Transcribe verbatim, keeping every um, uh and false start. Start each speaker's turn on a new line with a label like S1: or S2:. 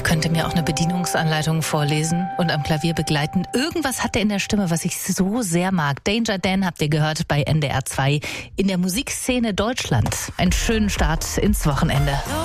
S1: könnte mir auch eine Bedienungsanleitung vorlesen und am Klavier begleiten. Irgendwas hat er in der Stimme, was ich so sehr mag. Danger Dan habt ihr gehört bei N D R zwei in der Musikszene Deutschland. Einen schönen Start ins Wochenende.